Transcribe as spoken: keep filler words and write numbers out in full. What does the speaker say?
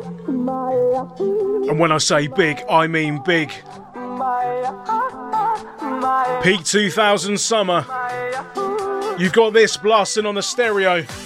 And when I say big, I mean big. Peak two thousand summer. You've got this blasting on the stereo.